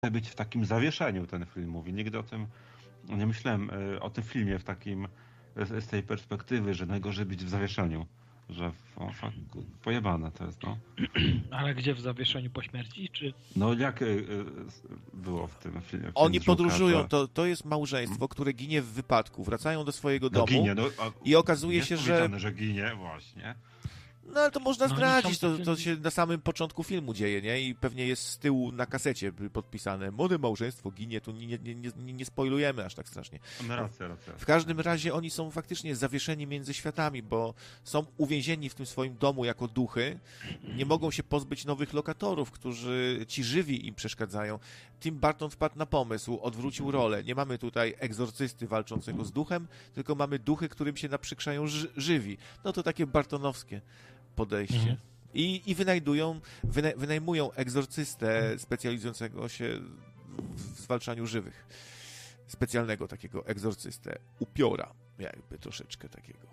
być w takim zawieszeniu, ten film mówi. Nigdy o tym nie myślałem, o tym filmie w takim, z tej perspektywy, że najgorzej być w zawieszeniu. Że pojebane to jest, no. Ale gdzie, w zawieszeniu po śmierci, czy? No jak było w tym filmie? Oni podróżują, to jest małżeństwo, które ginie w wypadku, wracają do swojego domu ginie, i okazuje się, że ginie, właśnie. No ale to można zdradzić, to się na samym początku filmu dzieje, nie? I pewnie jest z tyłu na kasecie podpisane: młode małżeństwo ginie, tu nie spoilujemy aż tak strasznie. No, racja. W każdym razie oni są faktycznie zawieszeni między światami, bo są uwięzieni w tym swoim domu jako duchy, nie mogą się pozbyć nowych lokatorów, którzy ci żywi im przeszkadzają. Tim Burton wpadł na pomysł, odwrócił rolę. Nie mamy tutaj egzorcysty walczącego z duchem, tylko mamy duchy, którym się naprzykrzają żywi. No to takie bartonowskie podejście. I wynajmują egzorcystę specjalizującego się w zwalczaniu żywych. Specjalnego takiego egzorcystę. Upiora, jakby troszeczkę takiego.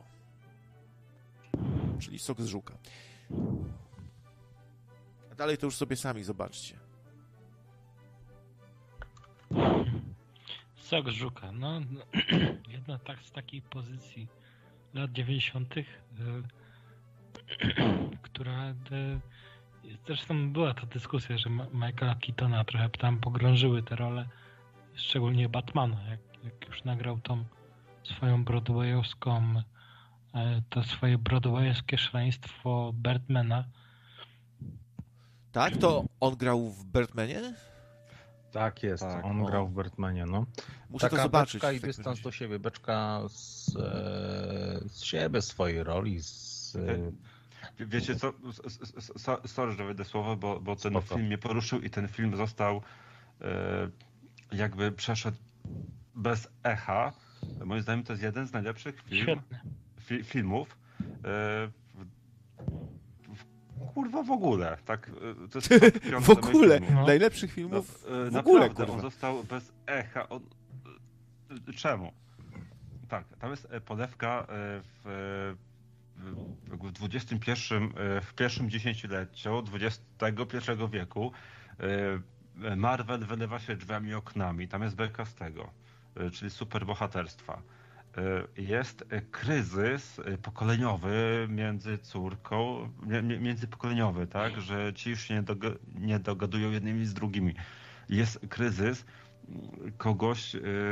Czyli sok z żuka. A dalej to już sobie sami zobaczcie. Sok z żuka. No, jedna z takiej pozycji lat 90., która zresztą była ta dyskusja, że Michaela Keatona trochę tam pogrążyły te role, szczególnie Batmana, jak już nagrał tą swoją broadwayowską, to swoje broadwayowskie szaleństwo Birdmana. Tak? To on grał w Birdmanie? Tak jest, tak, on grał w Birdmanie, no. Muszę to zobaczyć. Beczka i dystans do siebie, beczka z siebie, swojej roli, Wiecie co, sorry, że wejdę słowo, bo ten film mnie poruszył i ten film został jakby przeszedł bez echa. Moim zdaniem to jest jeden z najlepszych filmów kurwa w ogóle, tak? To jest w ogóle, najlepszych filmów w ogóle, kurwa. On został bez echa. Czemu? Tak, tam jest polewka w pierwszym dziesięcioleciu XXI wieku. Marvel wylewa się drzwiami i oknami. Tam jest beka z tego, czyli superbohaterstwa. Jest kryzys pokoleniowy międzypokoleniowy, tak, że ci już się nie dogadują jednymi z drugimi. Jest kryzys kogoś,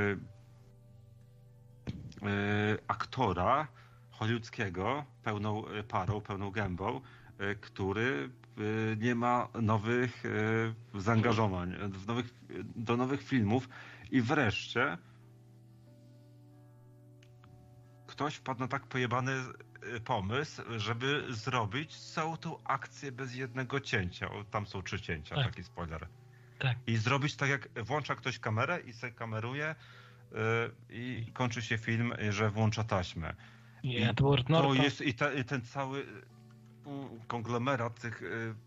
aktora hollywoodzkiego, pełną parą, pełną gębą, który nie ma nowych zaangażowań do nowych filmów i wreszcie ktoś wpadł na tak pojebany pomysł, żeby zrobić całą tą akcję bez jednego cięcia. Tam są 3 cięcia, tak. Taki spoiler. Tak. I zrobić tak, jak włącza ktoś kamerę i sobie kameruje i kończy się film, że włącza taśmę. To jest i ten cały konglomerat tych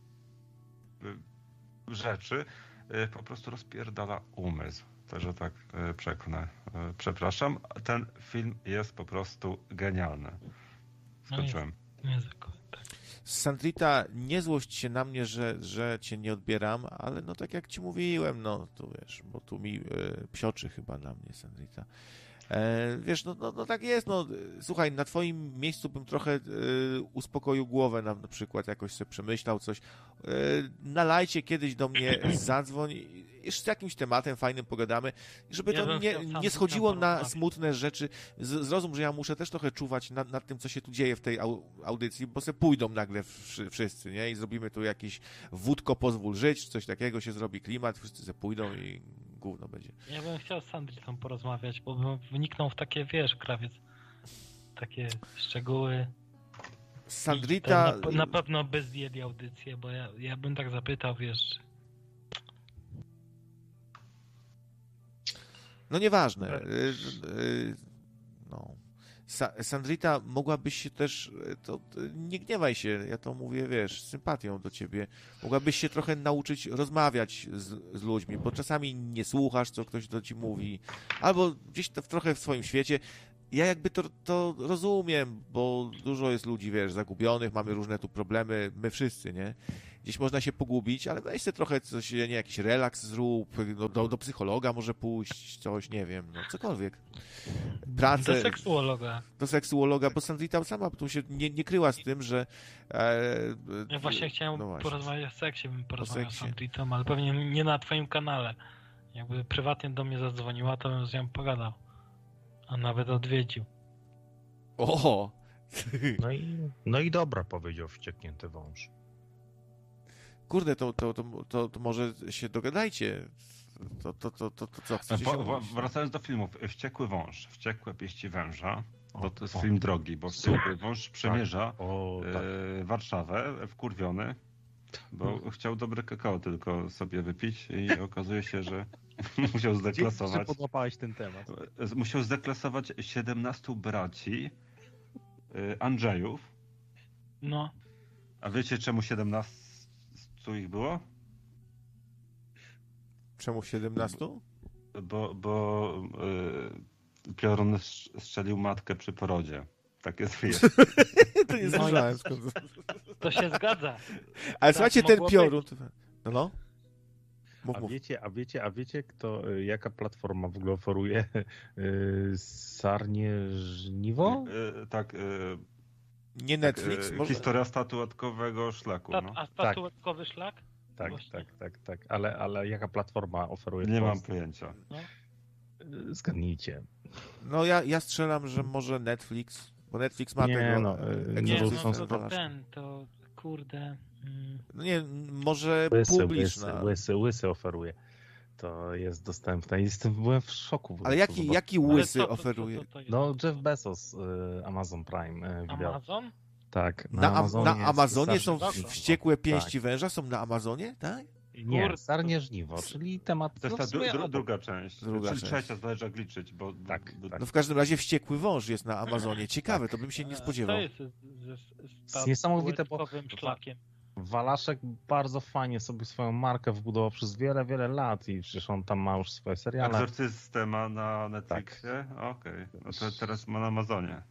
rzeczy po prostu rozpierdala umysł. Także tak przekonę. Przepraszam, ten film jest po prostu genialny. Skończyłem. Sandrita, nie złość się na mnie, że cię nie odbieram, ale no tak jak ci mówiłem, no tu wiesz, bo tu mi psioczy chyba na mnie Sandrita. Wiesz, no tak jest, no słuchaj, na twoim miejscu bym trochę uspokoił głowę, na przykład jakoś sobie przemyślał coś. Nalajcie kiedyś do mnie, zadzwoń, jeszcze z jakimś tematem fajnym pogadamy, żeby to nie schodziło na smutne rzeczy. Zrozum, że ja muszę też trochę czuwać nad tym, co się tu dzieje w tej audycji, bo se pójdą nagle wszyscy, nie? I zrobimy tu jakiś wódko pozwól żyć, coś takiego się zrobi, klimat, wszyscy se pójdą i gówno będzie. Ja bym chciał z Sandritą porozmawiać, bo bym wniknął w takie, wiesz, krawiec, takie szczegóły. Sandrita... Na pewno by zjedli audycję, bo ja bym tak zapytał, wiesz... No nieważne. No. Sandrita, mogłabyś się też, nie gniewaj się, ja to mówię, wiesz, z sympatią do ciebie, mogłabyś się trochę nauczyć rozmawiać z ludźmi, bo czasami nie słuchasz, co ktoś do ci mówi, albo gdzieś trochę w swoim świecie. Ja jakby to rozumiem, bo dużo jest ludzi, wiesz, zagubionych, mamy różne tu problemy, my wszyscy, nie? gdzieś można się pogubić, ale weź sobie trochę coś, nie, jakiś relaks zrób, do psychologa może pójść, coś, nie wiem, no cokolwiek. Pracę... Do seksuologa. Do seksuologa, bo Sandrita sama tu się nie kryła z tym, że... Ja właśnie chciałem właśnie. porozmawiać o seksie, bym porozmawiał z Sandritą, ale pewnie nie na twoim kanale. Jakby prywatnie do mnie zadzwoniła, to bym z nią pogadał. A nawet odwiedził. O! No i dobra, powiedział wścieknięty wąż. Kurde, to może się dogadajcie. To co chcecie się Wracając do filmów. Wściekły wąż, Wściekłe pieści węża. To jest film drogi, bo Wściekły wąż przemierza Warszawę wkurwiony, bo chciał dobre kakao tylko sobie wypić i okazuje się, że musiał zdeklasować. Gdzie podłapałeś ten temat? Musiał zdeklasować 17 braci Andrzejów. No. A wiecie czemu 17 ich było? Czemu 17? Bo piorun strzelił matkę przy porodzie. Tak jest wiesz. To nie słyszałem. To się zgadza. Ale słuchajcie, ten piorun... No. Mów. A wiecie, jaka platforma w ogóle oferuje Sarnie Żniwo? Tak. Nie Netflix? Może? Historia statuetkowego szlaku. A statuetkowy szlak? Tak. Ale jaka platforma oferuje? Nie mam pojęcia. No. Zgadnijcie. No ja strzelam, że może Netflix, bo Netflix ma tego... To kurde... No nie, może publiczna. Łysy oferuje. To jest dostępne. Byłem w szoku. Ale jaki Łysy oferuje? No Jeff Bezos, Amazon Prime. Amazon? Tak. Na Amazonie są wściekłe pięści węża? Są na Amazonie, tak? Nie, Sarnie Żniwo, czyli temat... To jest ta druga część. Trzecia, zależy jak liczyć, bo... Tak. No w każdym razie wściekły wąż jest na Amazonie. Ciekawe, to bym się nie spodziewał. To jest z niesamowite, bo szlakiem. Walaszek bardzo fajnie sobie swoją markę wbudował przez wiele, wiele lat i przecież on tam ma już swoje seriale. Egzorcystę ma na Netflixie? Tak. Okej. No to teraz ma na Amazonie.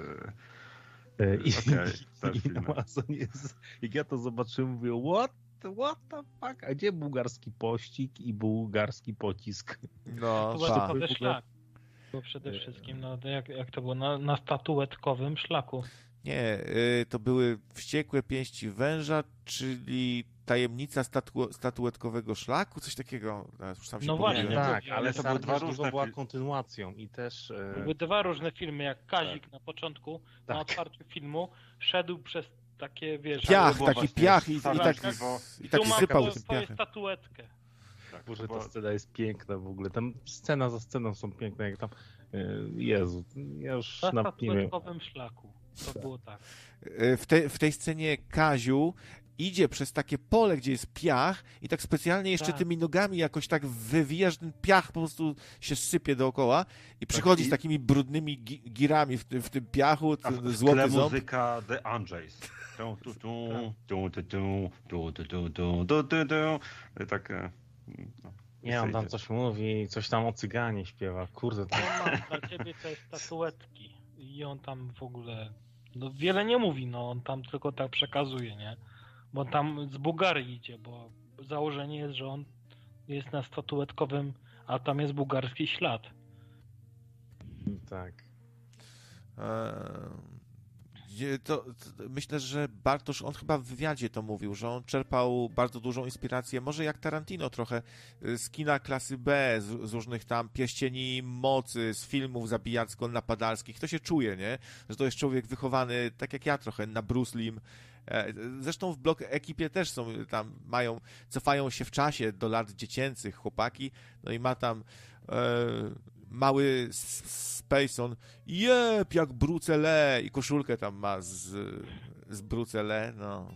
I na Amazonie jak ja to zobaczyłem, mówię, what the fuck? A gdzie bułgarski pościg i bułgarski pocisk? No, statuetkowy szlak. Bo przede wszystkim, no jak to było? Na statuetkowym szlaku. Nie, to były wściekłe pięści węża, czyli tajemnica statuetkowego szlaku, coś takiego. Już sam się właśnie. Tak, ale to były dwa różne była kontynuacją i też... Były dwa różne filmy, jak Kazik na początku, na otwarciu filmu, szedł przez takie, wiesz... Taki piach i tak sypał tym piachem. Statuetkę. Boże, ta scena jest piękna w ogóle. Tam scena za sceną są piękne, jak tam... Jezu, ja już na nie wiem. statuetkowym szlaku. To było tak. W tej scenie Kaziu idzie przez takie pole, gdzie jest piach i tak specjalnie jeszcze tymi nogami jakoś tak wywija, że ten piach po prostu się sypie dookoła i przychodzi z takimi brudnymi girami w tym piachu, złoty ząb. Muzyka The Andrzejs. Tak... Nie, on tam coś mówi, coś tam o cyganie śpiewa. Kurde, to... Dla ciebie to jest statuetki. I on tam w ogóle wiele nie mówi, on tam tylko tak przekazuje, nie? Bo tam z Bułgarii idzie, bo założenie jest, że on jest na statuetkowym, a tam jest bułgarski ślad. Tak. Myślę, że Bartosz, on chyba w wywiadzie to mówił, że on czerpał bardzo dużą inspirację, może jak Tarantino trochę, z kina klasy B, z różnych tam Pierścieni Mocy, z filmów zabijacko-napadalskich. To się czuje, nie? Że to jest człowiek wychowany, tak jak ja trochę, na Bruce Lim. Zresztą w Blok Ekipie też są tam, cofają się w czasie do lat dziecięcych chłopaki, no i ma tam mały Spacon, jak Bruce i koszulkę tam ma z Bruce no.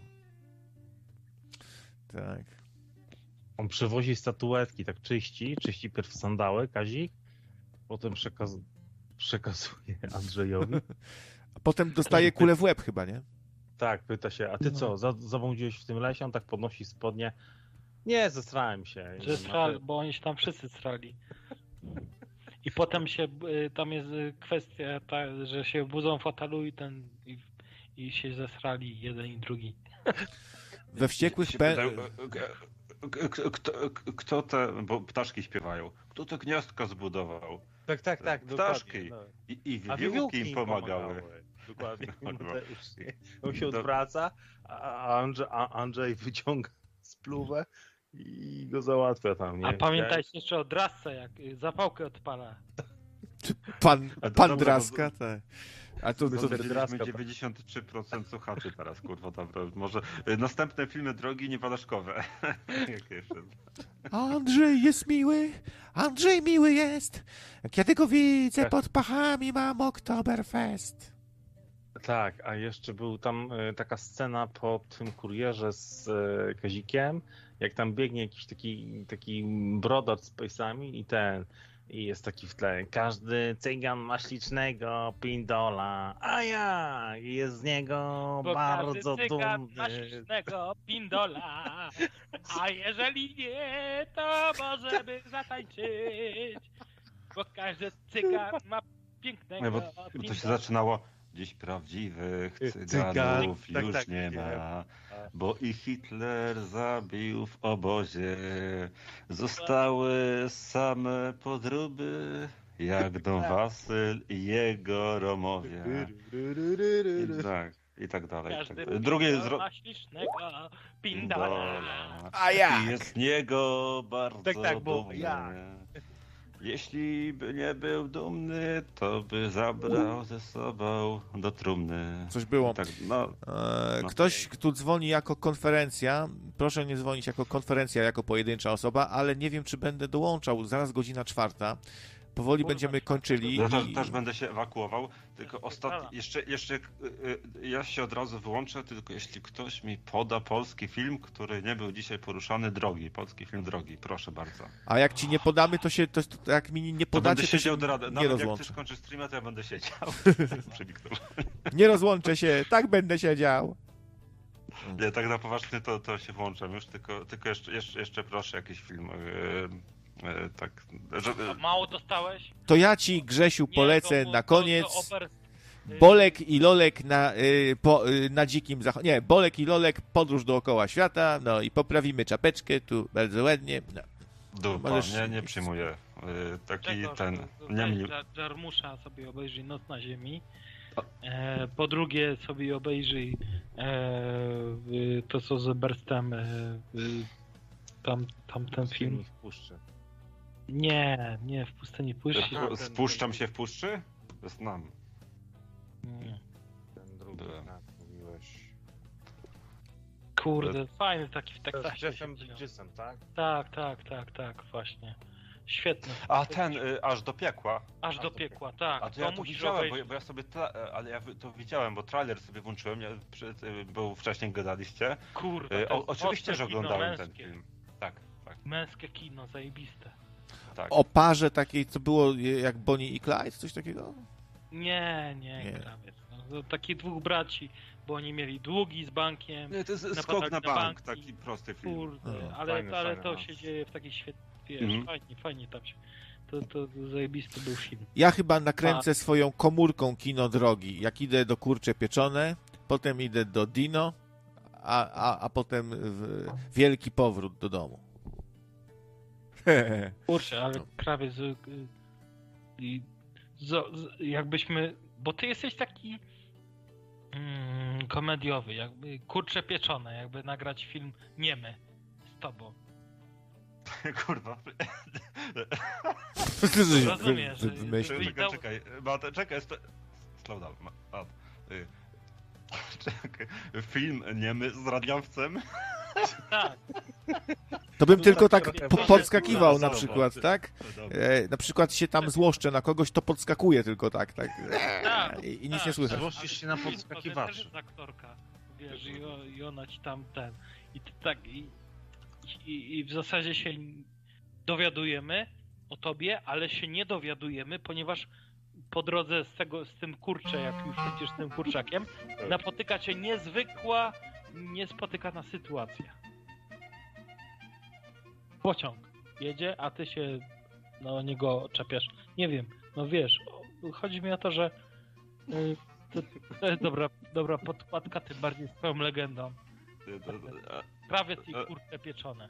Tak. On przywozi statuetki, tak czyści pierw sandały, Kazik, potem przekazuje Andrzejowi. A potem dostaje kulę w łeb chyba, nie? Tak, pyta się, a ty co, zabłądziłeś w tym lesie? On tak podnosi spodnie. Nie, zesrałem się. Bo oni się tam wszyscy srali. I potem tam jest kwestia ta, że się budzą w fotelu i się zesrali jeden i drugi. We Wściekłych Kto te, bo ptaszki śpiewają, kto te gniazdka zbudował? Tak, ptaszki. I wiewiórki im pomagały. Dokładnie. On się odwraca, a Andrzej wyciąga spluwę i go załatwia tam, nie? A pamiętajcie jeszcze o Drasce, jak zapałkę odpala. Pan Draska, tak. A to 93% słuchaczy teraz, kurwa, dobra. Może następne filmy drogi niewalaszkowe. Andrzej miły jest. Kiedy go widzę, pod pachami mam Oktoberfest. Tak, a jeszcze był tam taka scena po tym kurierze z Kazikiem, jak tam biegnie jakiś taki brodacz z pejsami i jest taki w tle. Każdy cygan ma ślicznego pindola, a ja jest z niego bo bardzo każdy cygan dumny. ma ślicznego pindola, a jeżeli nie, to możemy zatańczyć. Bo każdy cygan ma pięknego pindola. To się zaczynało. Dziś prawdziwych cyganów już nie ma, bo i Hitler zabił w obozie. Zostały same podróby, jak Don Wasyl i jego Romowie. I tak dalej. Drugie ma ślicznego pindola. A ja! I jest z niego bardzo dumny. Jeśli by nie był dumny, to by zabrał ze sobą do trumny. Coś było. Tak, Ktoś tu dzwoni jako konferencja. Proszę nie dzwonić jako konferencja, jako pojedyncza osoba, ale nie wiem, czy będę dołączał. Zaraz godzina 4. Powoli będziemy kończyli. Ja też będę się ewakuował, tylko jeszcze ja się od razu wyłączę, tylko jeśli ktoś mi poda polski film, który nie był dzisiaj poruszany, drogi, polski film drogi, proszę bardzo. A jak ci nie podamy, to jak mi nie podacie, będę siedział do rady. Nawet rozłączę. jak ty skończysz streama, to ja będę siedział. Nie rozłączę się, tak będę siedział. Nie, tak na poważnie to się włączam już, tylko jeszcze proszę jakiś film. Tak, Mało dostałeś? To ja ci, Grzesiu, polecę na koniec. Bolek i Lolek na dzikim zachodzie. Nie, Bolek i Lolek, podróż dookoła świata. No i poprawimy czapeczkę, tu bardzo ładnie. No. Dupa, nie przyjmuję. Jarmusza sobie obejrzyj Noc na ziemi. Po drugie sobie obejrzyj to, co z Berstem tam ten film. W puszczy. Nie, w pustyni puszczy. Spuszczam się w puszczy? Znam. Ten drugi, mówiłeś. Kurde, fajny taki w Teksasie. Jeffem Bridgesem, tak? Tak, właśnie. Świetny. A ten, Aż do piekła. Aż do piekła, tak. A to ja to widziałem, bo ja sobie, ale ja to widziałem, bo trailer sobie włączyłem, był wcześniej gadaliście. Kurde, oczywiście, że oglądałem ten film. Tak. Męskie kino, zajebiste. Tak. O parze takiej, co było jak Bonnie i Clyde, coś takiego? Nie. Krawiec. No, takich dwóch braci, bo oni mieli długi z bankiem. Nie, to jest skok na bank, taki prosty film. Kurde, ale to się dzieje w takiej fajnie tam się. To zajebisty był film. Ja chyba nakręcę swoją komórką kino drogi. Jak idę do Kurcze Pieczone, potem idę do Dino, a potem wielki powrót do domu. Kurczę, ale krawiec jakbyśmy, bo ty jesteś taki komediowy, jakby Kurcze Pieczone, jakby nagrać film niemy z tobą. Kurwa. Rozumiesz. Czekaj. Slow down. Czekaj. Film niemy z radiowcem. Tak. To bym tylko tak podskakiwał na przykład, tak? Na przykład się tam złoszczę na kogoś, to podskakuje tylko tak. I nic nie słychać. Złościsz się na podskakiwaczy. To jest aktorka, wiesz, i ona ci tam i ty tak, i w zasadzie się dowiadujemy o tobie, ale się nie dowiadujemy, ponieważ po drodze z tym jak już będziesz z tym kurczakiem, napotyka cię niezwykła, niespotykana sytuacja. Pociąg jedzie, a ty się o niego czepiasz. Nie wiem, no wiesz, chodzi mi o to, że to jest dobra podkładka, tym bardziej z twoją legendą. Krawiec i kurcze pieczone.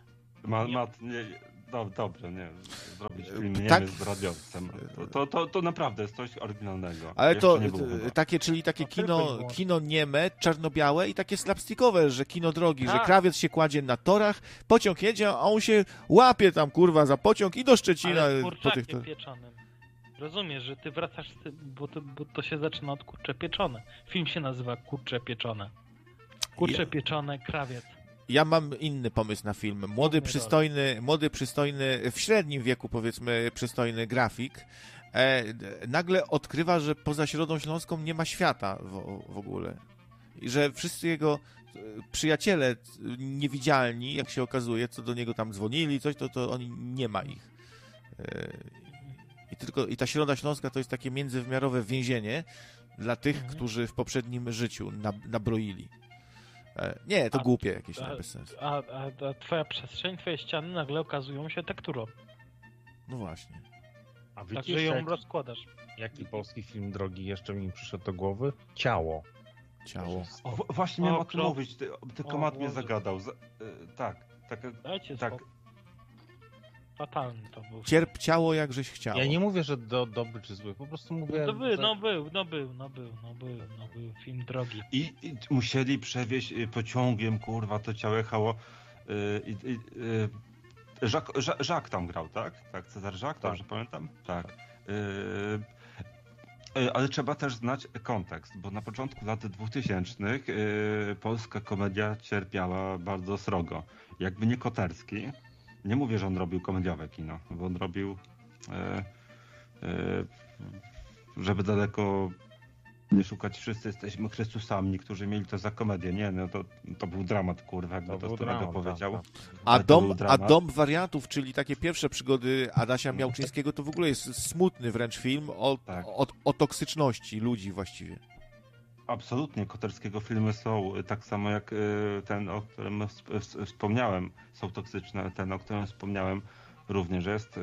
Dobrze, nie. Zrobić film Tak. Z radiowcem. To naprawdę jest coś oryginalnego. Ale to takie kino nieme, czarno-białe i takie slapstickowe, że kino drogi, że krawiec się kładzie na torach, pociąg jedzie, a on się łapie tam, kurwa, za pociąg i do Szczecina. Ale kurczakiem pieczonym. Rozumiesz, że ty wracasz z tym, bo to się zaczyna od kurcze pieczone. Film się nazywa Kurcze pieczone. Kurcze pieczone, krawiec. Ja mam inny pomysł na film. Młody, przystojny, w średnim wieku powiedzmy, przystojny grafik nagle odkrywa, że poza Środą Śląską nie ma świata w ogóle. I że wszyscy jego przyjaciele niewidzialni, jak się okazuje, co do niego tam dzwonili, coś, to oni nie ma ich. I ta Środa Śląska to jest takie międzywymiarowe więzienie dla tych, którzy w poprzednim życiu nabroili. Nie, to głupie jakieś, bez sensu. A twoja przestrzeń, twoje ściany nagle okazują się tekturą. No właśnie. A widzisz, także ją rozkładasz. Jaki polski film drogi jeszcze mi przyszedł do głowy? Ciało. Właśnie miałem o tym mówić, tylko Matt mnie zagadał. Dajcie spokój. Fatalny to był. Cierp ciało, jak żeś chciał. Ja nie mówię, że dobry czy zły, po prostu mówię... Był film drogi. I musieli przewieźć pociągiem, kurwa, to ciało jechało. Jacques tam grał, tak? Tak, Cezar Jacques, dobrze pamiętam? Tak. Ale trzeba też znać kontekst, bo na początku lat 2000 polska komedia cierpiała bardzo srogo. Jakby nie Koterski, nie mówię, że on robił komediowe kino, bo on robił, żeby daleko nie szukać, wszyscy jesteśmy Chrystusami, którzy mieli to za komedię. Nie, no to był dramat, kurwa, jakby to Stronego powiedział. A Dom Wariatów, czyli takie pierwsze przygody Adasia Miałczyńskiego, to w ogóle jest smutny wręcz film o toksyczności ludzi właściwie. Absolutnie, Koterskiego filmy są tak samo jak ten, o którym wspomniałem, są toksyczne. Ten, o którym wspomniałem, również jest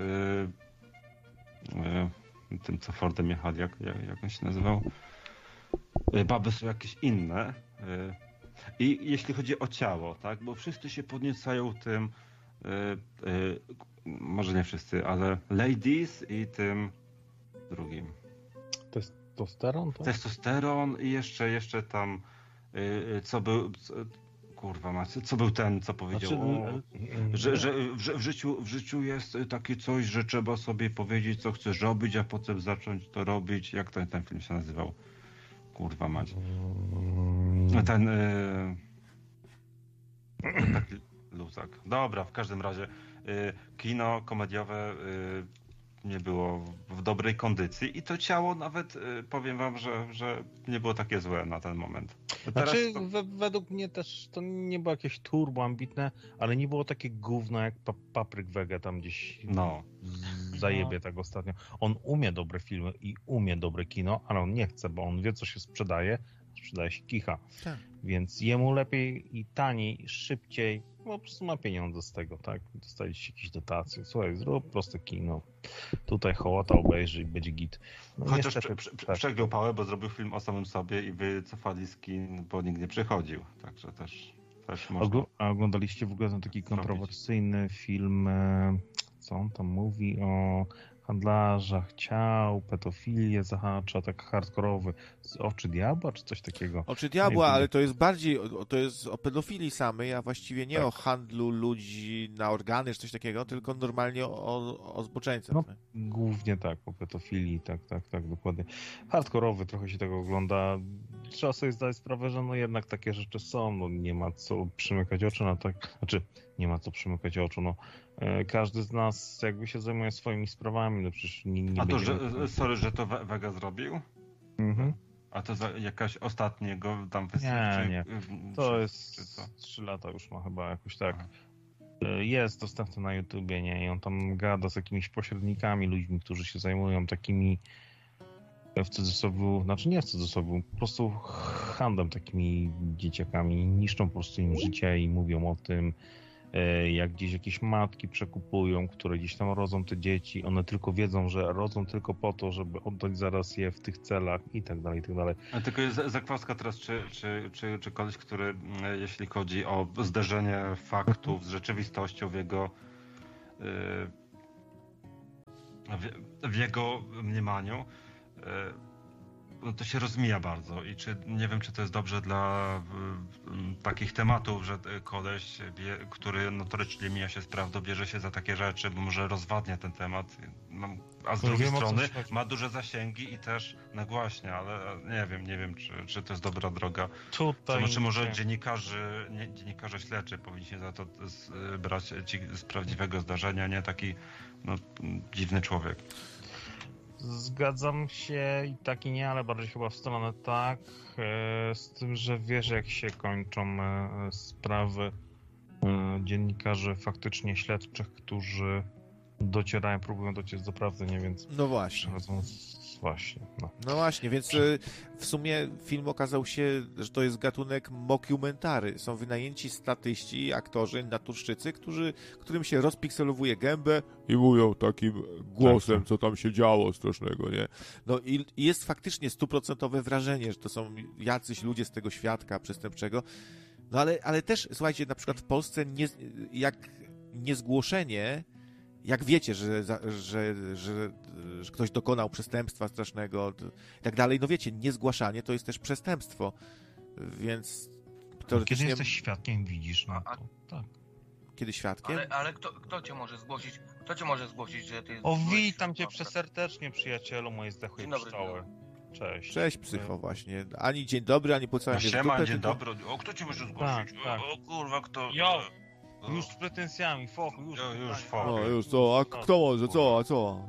tym, co Fordem jechali, jak on się nazywał. Baby są jakieś inne. I jeśli chodzi o ciało, tak, bo wszyscy się podniecają tym, może nie wszyscy, ale Ladies i tym drugim. Testosteron? To? Testosteron i jeszcze tam co był... Kurwa macie, co był ten, co powiedział, że w życiu jest takie coś, że trzeba sobie powiedzieć, co chcesz robić, a potem zacząć to robić. Jak ten film się nazywał? Kurwa macie. Ten taki luzak. Dobra, w każdym razie kino komediowe nie było w dobrej kondycji i to ciało nawet, powiem wam, że nie było takie złe na ten moment. Znaczy, według mnie też to nie było jakieś turbo ambitne, ale nie było takie gówno jak Papryk Wege tam gdzieś zajebie tak ostatnio. On umie dobre filmy i umie dobre kino, ale on nie chce, bo on wie, co się sprzedaje się kicha. Tak. Więc jemu lepiej i taniej, szybciej, po prostu ma pieniądze z tego, tak? Dostaliście jakieś dotacje. Słuchaj, zrób proste kino. Tutaj Hołota obejrzy i będzie git. No, chociaż przegrał pałę, bo zrobił film o samym sobie i wycofali z kin, bo nikt nie przychodził. Także też można... A oglądaliście w ogóle ten taki kontrowersyjny film, co on tam mówi o handlarzach ciał, pedofilię zahacza, tak hardkorowy. Oczy diabła, czy coś takiego? Oczy diabła, ale to jest bardziej, to jest o pedofilii samej, a właściwie nie o handlu ludzi na organy, czy coś takiego, tylko normalnie o zboczeńcach. No, głównie tak, o pedofilii, tak, dokładnie. Hardkorowy, trochę się tego ogląda. Trzeba sobie zdać sprawę, że no jednak takie rzeczy są, no nie ma co przymykać oczu na tak, znaczy nie ma co przymykać oczu, no. Każdy z nas jakby się zajmuje swoimi sprawami, no przecież nie A to, że to Vega zrobił? Mhm. A to za jakaś ostatniego tam Nie. To jest 3 lata już ma chyba jakoś tak. Aha. Jest dostępny na YouTubie, nie? I on tam gada z jakimiś pośrednikami, ludźmi, którzy się zajmują takimi w cudzysłowie, znaczy nie w cudzysłowie, po prostu handlem takimi dzieciakami, niszczą po prostu im życie i mówią o tym, jak gdzieś jakieś matki przekupują, które gdzieś tam rodzą te dzieci, one tylko wiedzą, że rodzą tylko po to, żeby oddać zaraz je w tych celach i tak dalej, i tak dalej. A tylko jest zakwaska teraz, czy koleś, który, jeśli chodzi o zderzenie faktów z rzeczywistością w jego mniemaniu, no to się rozmija bardzo i nie wiem, czy to jest dobrze dla takich tematów, że koleś, który notorycznie mija się z prawdą, bierze się za takie rzeczy, bo może rozwadnia ten temat, no, a z drugiej strony ma duże zasięgi i też nagłaśnia, ale nie wiem, czy to jest dobra droga. Czy może dziennikarze śledczy powinni się za to brać z prawdziwego zdarzenia, nie taki dziwny człowiek. Zgadzam się i tak i nie, ale bardziej chyba w stronę tak, z tym, że wiesz, jak się kończą sprawy dziennikarzy faktycznie śledczych, którzy próbują dociec do prawdy, nie, więc... No właśnie. No właśnie, więc w sumie film okazał się, że to jest gatunek mockumentary. Są wynajęci statyści, aktorzy, naturszczycy, którym się rozpikselowuje gębę i mówią takim głosem, co tam się działo strasznego, nie? No i jest faktycznie 100% wrażenie, że to są jacyś ludzie z tego świadka przestępczego. No ale też, słuchajcie, na przykład w Polsce niezgłoszenie, jak wiecie, że ktoś dokonał przestępstwa strasznego i tak dalej, no wiecie, niezgłaszanie to jest też przestępstwo, więc... Kiedy jesteś świadkiem, widzisz na to. Tak. Kiedy świadkiem? Ale kto cię może zgłosić? Kto cię może zgłosić, że ty... Witam cię przeserdecznie, przyjacielu mojej zdechłej pszczoły. Cześć. Cześć, psycho, właśnie. Ani dzień dobry, ani pocałam się w dupę. Dzień dobry. O, kto cię może zgłosić? Tak. O kurwa, kto... Już z pretensjami, już, co? A kto może, co? A co?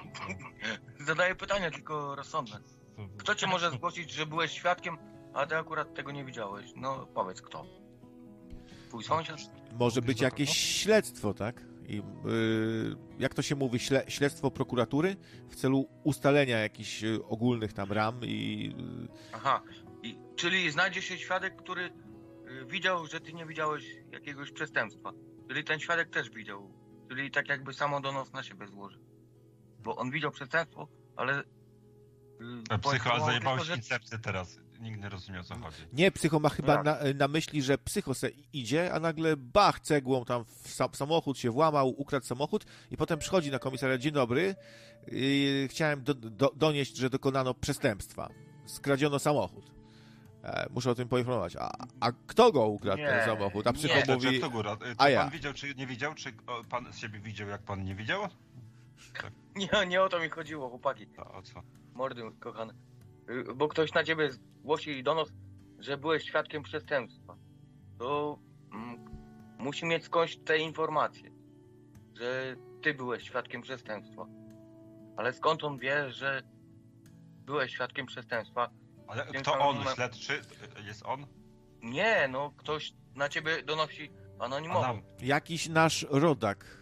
Zadaję pytania tylko rozsądne. Kto cię może zgłosić, że byłeś świadkiem, a ty akurat tego nie widziałeś? No powiedz, kto? Twój sąsiad? Może być jakieś śledztwo, tak? I, jak to się mówi, śledztwo prokuratury w celu ustalenia jakichś ogólnych tam ram i... Aha, czyli znajdzie się świadek, który widział, że ty nie widziałeś jakiegoś przestępstwa. Czyli ten świadek też widział. Czyli tak jakby samodonos na siebie złożył. Bo on widział przestępstwo, ale... Psycho, zajebałeś incepcję teraz. Nikt nie rozumie, o co chodzi. Nie, psycho ma chyba na myśli, że psycho se idzie, a nagle bach, cegłą tam w samochód się włamał, ukradł samochód i potem przychodzi na komisariat. Dzień dobry, chciałem donieść, że dokonano przestępstwa. Skradziono samochód. Muszę o tym poinformować. A kto go ukradł, ten samochód? A psycho mówi... Pan widział, czy nie widział? Czy pan z siebie widział, jak pan nie widział? Tak. Nie o to mi chodziło, chłopaki. A o co? Mordy kochane. Bo ktoś na ciebie zgłosi donos, że byłeś świadkiem przestępstwa. To musi mieć skądś te informacje, że ty byłeś świadkiem przestępstwa. Ale skąd on wie, że byłeś świadkiem przestępstwa? Ale kto on? Śledczy? Jest on? Nie, no ktoś na ciebie donosi anonimowo. Jakiś nasz rodak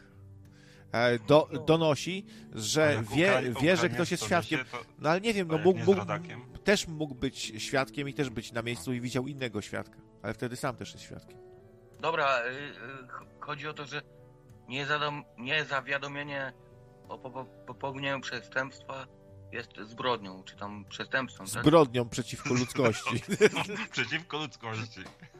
donosi, że wie, że ktoś jest świadkiem. No ale nie wiem, no też mógł być świadkiem i też być na miejscu i widział innego świadka. Ale wtedy sam też jest świadkiem. Dobra, chodzi o to, że niezawiadomienie o popełnieniu przestępstwa jest zbrodnią, czy tam przestępstwem, tak? Zbrodnią przeciwko ludzkości. Przeciwko ludzkości.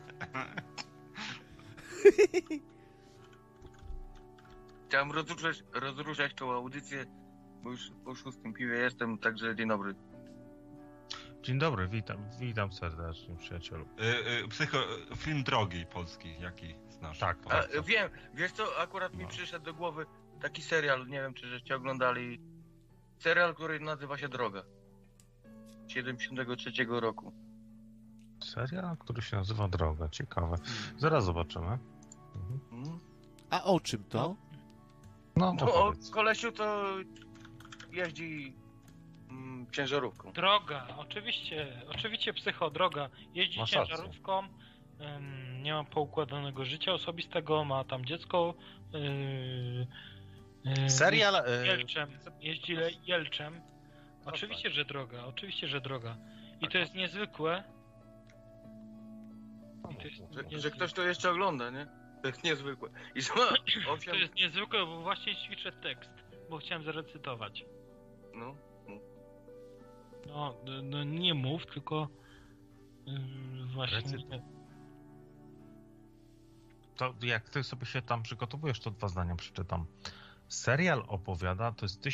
Chciałem rozruszać tą audycję, bo już po 6. piwie jestem, także dzień dobry. Dzień dobry, witam serdecznie, przyjacielu. Psycho, film drogi polski, jaki znasz? Tak. Wiem, wiesz co, akurat mi przyszedł do głowy taki serial, nie wiem, czy żeście oglądali, serial, który nazywa się Droga. 73 roku. Serial, który się nazywa Droga, ciekawe. Zaraz zobaczymy. A o czym to? No o kolesiu to jeździ ciężarówką. Droga, oczywiście psycho, droga. Jeździ ciężarówką, nie ma poukładanego życia osobistego, ma tam dziecko. Serial? Jeździ jelczem. Oczywiście, że droga. I to jest niezwykłe. Że ktoś to jeszcze ogląda, nie? To jest niezwykłe. I że To jest niezwykłe, bo właśnie ćwiczę tekst, bo chciałem zarecytować. No. No nie mów, tylko właśnie... To jak ty sobie się tam przygotowujesz, to 2 zdania przeczytam. Serial opowiada, to jest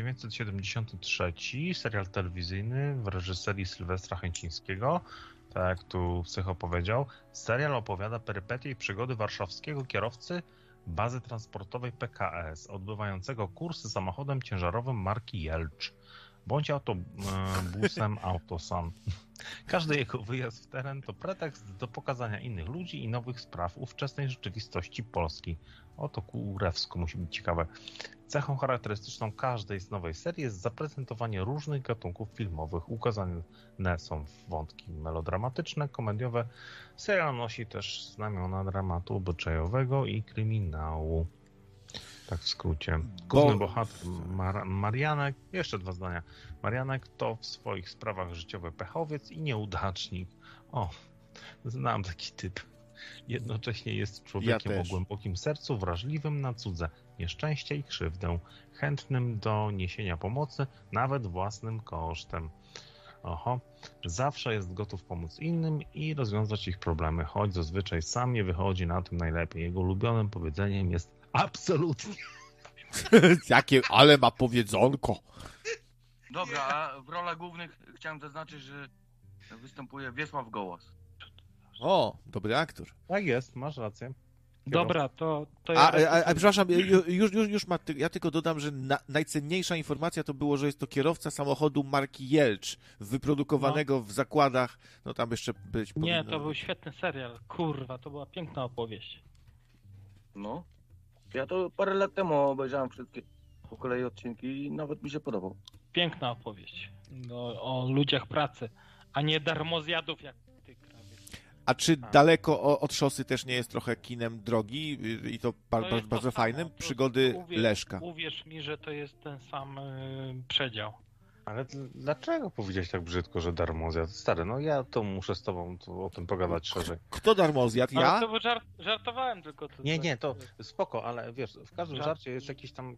1973, serial telewizyjny w reżyserii Sylwestra Chęcińskiego, tak jak tu Psycho powiedział. Serial opowiada perypetie i przygody warszawskiego kierowcy bazy transportowej PKS, odbywającego kursy samochodem ciężarowym marki Jelcz, bądź autobusem Autosan. Każdy jego wyjazd w teren to pretekst do pokazania innych ludzi i nowych spraw ówczesnej rzeczywistości Polski. Oto kurewsko musi być ciekawe. Cechą charakterystyczną każdej z nowej serii jest zaprezentowanie różnych gatunków filmowych. Ukazane są wątki melodramatyczne, komediowe. Serial nosi też znamiona dramatu obyczajowego i kryminału. Tak w skrócie. Główny bohater Marianek, jeszcze 2 zdania. Marianek to w swoich sprawach życiowy pechowiec i nieudacznik. O, znam taki typ. Jednocześnie jest człowiekiem o głębokim sercu, wrażliwym na cudze nieszczęście i krzywdę, chętnym do niesienia pomocy, nawet własnym kosztem. Zawsze jest gotów pomóc innym i rozwiązać ich problemy, choć zazwyczaj sam nie wychodzi na tym najlepiej. Jego ulubionym powiedzeniem jest absolutnie. Jakie, ale ma powiedzonko. Dobra, a w rolach głównych chciałem zaznaczyć, że występuje Wiesław Gołos. O, dobry aktor. Tak jest, masz rację. Dobra, to ja... Przepraszam, już ja tylko dodam, że najcenniejsza informacja to było, że jest to kierowca samochodu marki Jelcz, wyprodukowanego w zakładach, no tam jeszcze być powinno... Nie, to był świetny serial, kurwa, to była piękna opowieść. No, ja to parę lat temu obejrzałem wszystkie po kolei odcinki i nawet mi się podobał. Piękna opowieść o ludziach pracy, a nie darmozjadów jak ty, krawie. A czy daleko od szosy też nie jest trochę kinem drogi i to bardzo fajnym? Przygody Leszka. Uwierz mi, że to jest ten sam przedział. Ale dlaczego powiedziałeś tak brzydko, że darmozjad? Stary, no ja to muszę z tobą o tym pogadać szerzej. Kto darmozjad? Ja? Ale to żartowałem tylko. Nie, to spoko, ale wiesz, w każdym żarcie jest jakiś tam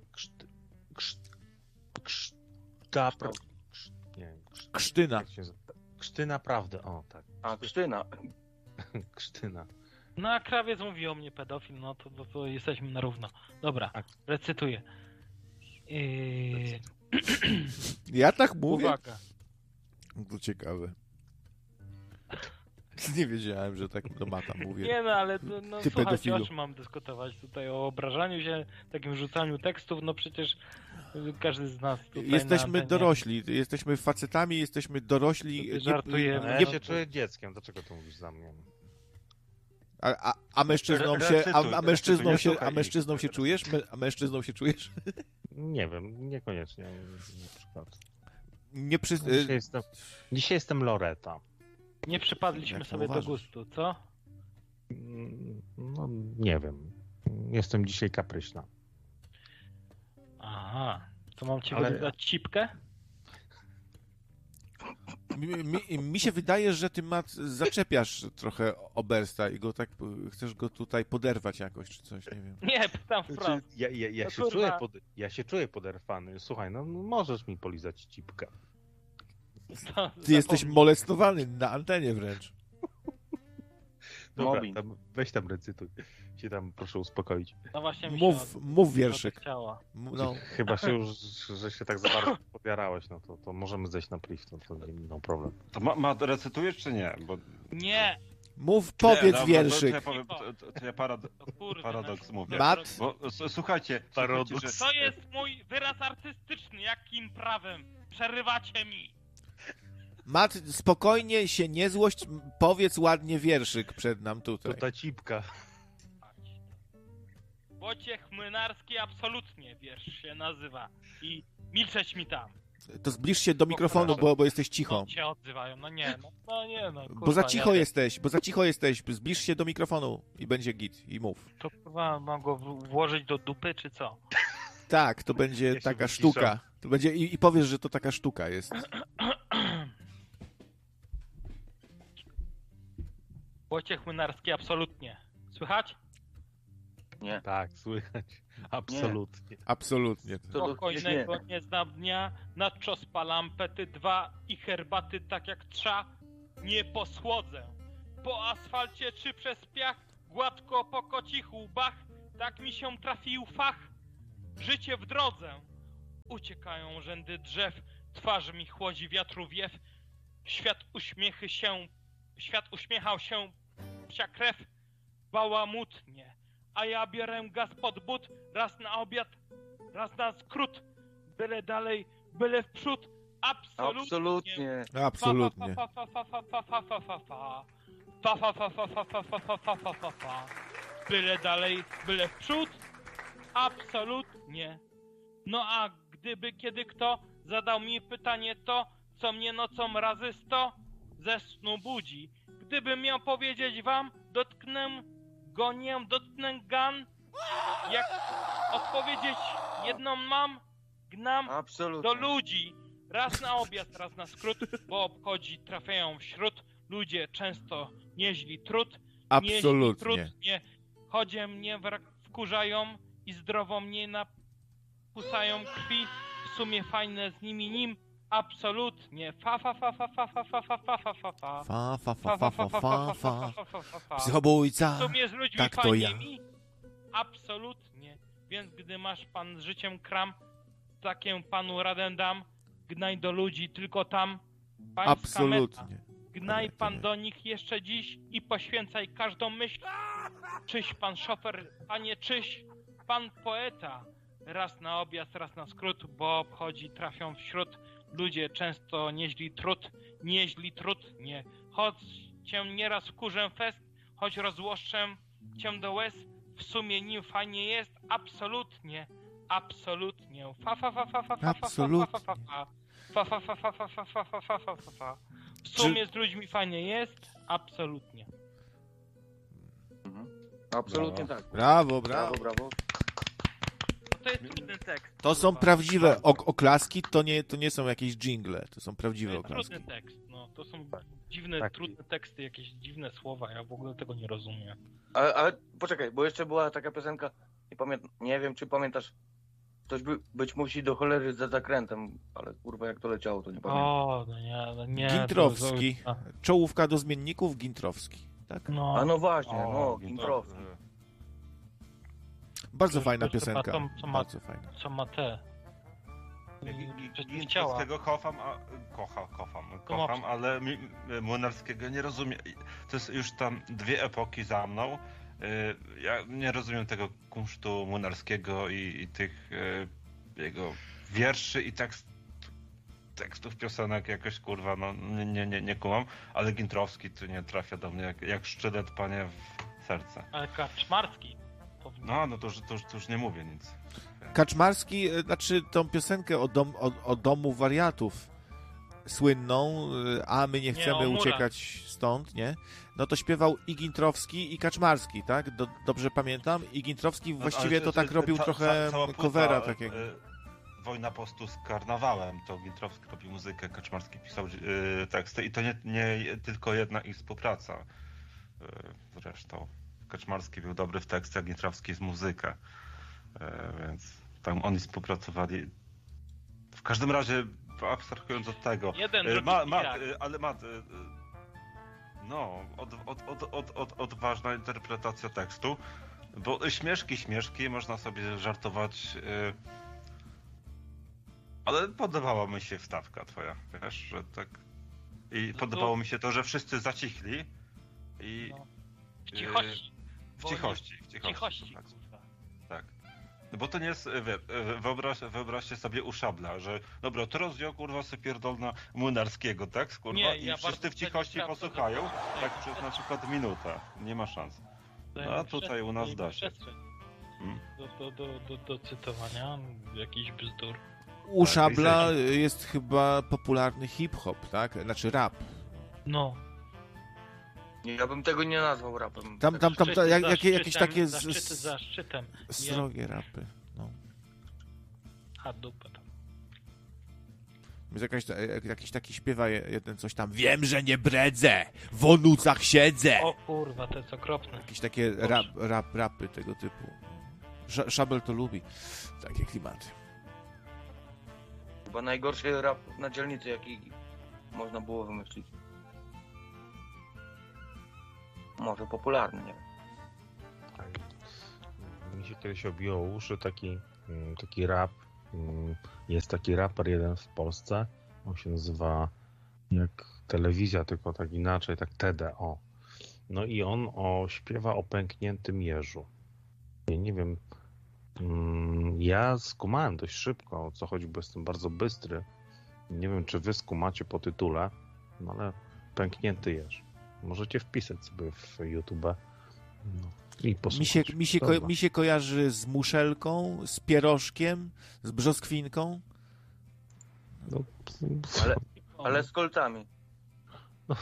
Krztyna. Krztyna prawdy, o tak. A, krztyna. Krztyna. No a krawiec mówi o mnie pedofil, no to jesteśmy na równo. Dobra, recytuję. Ja tak mówię? Uwaga. To ciekawe. Nie wiedziałem, że tak do Mata mówię. Nie no, ale Ty słuchajcie, o czym mam dyskutować tutaj? O obrażaniu się, takim rzucaniu tekstów, no przecież każdy z nas tutaj jesteśmy dorośli, jesteśmy facetami, jesteśmy dorośli. Żartujemy. Ja się czuję dzieckiem, dlaczego to mówisz za mnie? A mężczyzną się czujesz? A mężczyzną się czujesz? Nie wiem, niekoniecznie. Dzisiaj jestem Loreta. Nie przypadliśmy sobie do gustu, co? No, nie wiem. Jestem dzisiaj kapryśna. Aha, to mam ci dać cipkę? Mi się wydaje, że ty, Matt, zaczepiasz trochę Obersta i go tak chcesz go tutaj poderwać jakoś, czy coś, nie wiem. Nie, pytam wprost. Ja się czuję poderwany. Słuchaj, no możesz mi polizać cipkę. Ty jesteś molestowany na antenie wręcz. Dobra, weź tam recytuj. Się tam proszę uspokoić. No właśnie mów wierszyk. No. Chyba się już, że się tak za bardzo podjarałeś, no to możemy zejść na priv, to no problem. To recytujesz czy nie? Bo... Nie! Powiedz wierszyk. To ja paradoks mówię. Matt? Bo, słuchajcie, paradoks. To jest mój wyraz artystyczny, jakim prawem? Przerywacie mi! Matt, spokojnie się nie złość, powiedz ładnie wierszyk przed nam tutaj. To ta cipka. Wojciech Młynarski absolutnie wiersz się nazywa. I milczeć mi tam. To zbliż się do mikrofonu, bo jesteś cicho. No się odzywają, no nie. Kurwa, bo za cicho jesteś, zbliż się do mikrofonu i będzie git i mów. To kurwa, mam go włożyć do dupy, czy co? Tak, to będzie taka sztuka. To będzie i powiesz, że to taka sztuka jest. Wojciech Młynarski absolutnie. Słychać? Nie. Tak, słychać. Absolutnie. Absolutnie. Spokojnego nie znam dnia, na czos palam pety 2 i herbaty tak jak trza. Nie posłodzę. Po asfalcie czy przez piach, gładko po kocich łbach, tak mi się trafił fach. Życie w drodze. Uciekają rzędy drzew, twarz mi chłodzi wiatru wiew. Świat uśmiechał się, psia krew, bałamutnie. A ja biorę gaz pod but, raz na obiad, raz na skrót. Byle dalej, byle w przód. Absolutnie. Absolutnie. Byle dalej, byle w przód. Absolutnie. No a gdyby kiedy kto zadał mi pytanie to, co mnie nocą razy 100 ze snu budzi. Gdybym miał powiedzieć wam, dotknę gan. Jak odpowiedzieć jedną mam, gnam Absolutnie. do ludzi. Raz na objazd, raz na skrót, bo obchodzi trafiają wśród. Ludzie często nieźli trud. Absolutnie. Nie. Chodzie mnie wkurzają i zdrowo mnie napusają krwi. W sumie fajne z nimi nim. Absolutnie. Psychobójca. W sumie z ludźmi Tak to ja. fajnymi. Absolutnie. Więc gdy masz pan z życiem kram, takę panu radę dam. Gnaj do ludzi tylko tam. Pańska Absolutnie. meta. Gnaj pan do nich jeszcze dziś i poświęcaj każdą myśl. Czyś pan szofer, panie czyś pan poeta. Raz na objazd, raz na skrót, bo obchodzi trafią wśród. Ludzie często nieźli trud, nie. Choć cię nieraz wkurzę fest, choć rozłoszczę cię do łez, w sumie nim fajnie jest, absolutnie. W sumie z ludźmi fajnie jest, absolutnie. Absolutnie tak. Brawo. To jest trudny tekst. To są prawdziwe oklaski, to nie są jakieś dżingle, to są prawdziwe To jest oklaski. trudny tekst, no. To są dziwne, trudne teksty, jakieś dziwne słowa, ja w ogóle tego nie rozumiem. Ale poczekaj, bo jeszcze była taka piosenka, nie wiem czy pamiętasz, ktoś być musi do cholery za zakrętem, ale kurwa jak to leciało, to nie pamiętam. O, no nie. Gintrowski. Czołówka do zmienników, Gintrowski. Tak? No. A no właśnie, Gintrowski. Bardzo fajna to jest chyba piosenka. to ma- Bardzo fajna. Co ma te? Gintrowskiego kocham, ale Młynarskiego nie rozumiem. To jest już tam 2 epoki za mną. Ja nie rozumiem tego kunsztu Młynarskiego i tych jego wierszy i tekstów piosenek jakoś kurwa, no nie kumam, ale Gintrowski tu nie trafia do mnie jak szczylet, panie, w serce. Ale Kaczmarski. No to już nie mówię nic. Kaczmarski, znaczy tą piosenkę o domu wariatów słynną, a my nie chcemy uciekać stąd, nie? No to śpiewał i Gintrowski, i Kaczmarski, tak? Dobrze pamiętam? I Gintrowski właściwie to tak robił trochę covera takiego. Wojna postu z karnawałem, to Gintrowski robił muzykę, Kaczmarski pisał teksty i to nie tylko jedna ich współpraca. Zresztą Kaczmarski był dobry w teksty, a Gintrowski z muzykę. Więc tam oni współpracowali. W każdym razie, abstrahując od tego, odważna interpretacja tekstu, bo śmieszki, można sobie żartować, ale podobała mi się wstawka twoja, wiesz, że tak. I podobało mi się to, że wszyscy zacichli i... W cichości. W cichości. Tak. No bo to nie jest, wyobraźcie sobie u Szabla, że dobra, teraz ja kurwa sobie pierdolna Młynarskiego, tak? Kurwa, nie, i wszyscy w cichości posłuchają, tak przez na przykład minutę. Nie ma szans. No a tutaj u nas da się. Do cytowania jakiś bzdur. U Szabla jest chyba popularny hip-hop, tak? Znaczy rap. No. Ja bym tego nie nazwał rapem. Tam jakieś takie zaszczytem. Srogie rapy. No. A dupę tam. Jakiś taki śpiewa jeden coś tam. Wiem, że nie bredzę, w onucach siedzę. O kurwa, to jest okropne. Jakieś takie rapy tego typu. Szabel to lubi takie klimaty. Chyba najgorszy rap na dzielnicy, jaki można było wymyślić. Może popularny, nie wiem. Mi się kiedyś obiło o uszy taki rap. Jest taki raper jeden w Polsce. On się nazywa jak telewizja, tylko tak inaczej, tak TDO. No i on śpiewa o pękniętym jeżu. Ja nie wiem, ja skumałem dość szybko, o co chodzi, bo jestem bardzo bystry. Nie wiem, czy wy skumacie po tytule, no ale pęknięty jeż. Możecie wpisać sobie w YouTube. No. I mi się kojarzy z muszelką, z pierożkiem, z brzoskwinką. No, ale z kolcami. No.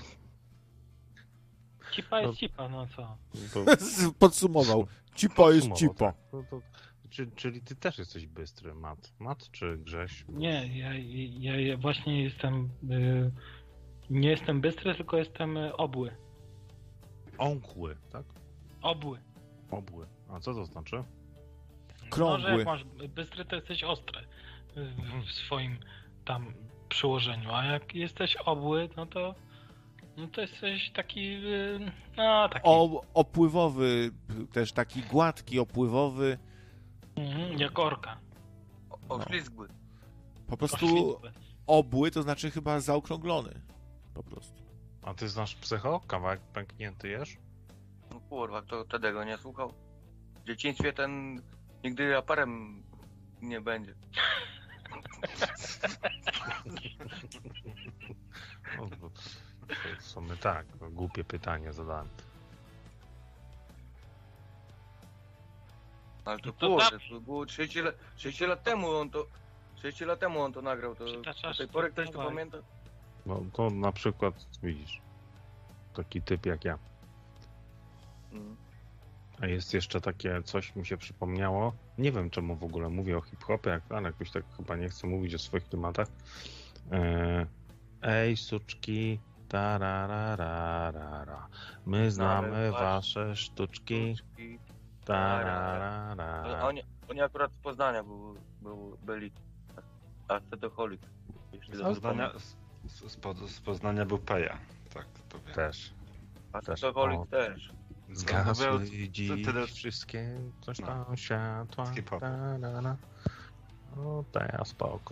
Cipa jest cipa, no co? Podsumował. Cipa jest cipa. Tak. Czyli ty też jesteś bystry, Mat czy Grześ? Nie, ja właśnie jestem... nie jestem bystry, tylko jestem obły. Ąkły, tak? Obły. A co to znaczy? Krągły. Może jak masz bystry, to jesteś ostry w swoim tam przyłożeniu, a jak jesteś obły, no to jesteś taki... taki... Opływowy, też taki gładki, opływowy. Jak orka. Oślizgły. Po prostu obły to znaczy chyba zaokrąglony. Po prostu. A ty znasz Psycho? Kawałek pęknięty jesz? No kurwa, kto tego nie słuchał? W dzieciństwie ten nigdy raperem nie będzie. No, to w sumie tak, głupie pytanie zadałem. Ale to było 30 lat temu on to nagrał, to do tej pory ktoś to pamięta? No to na przykład widzisz, taki typ jak ja. A jest jeszcze takie coś, mi się przypomniało. Nie wiem, czemu w ogóle mówię o hip-hopie, ale jakoś tak chyba nie chcę mówić o swoich klimatach. Ej, suczki, tarararara, my znamy wasze sztuczki, tararara. Oni akurat z Poznania byli. Acetoholik. Z Poznania był Peja. Tak, to wiem. Też. Acetoholik też. Zgasły dziś wszystkie coś tam światła. No to spoko.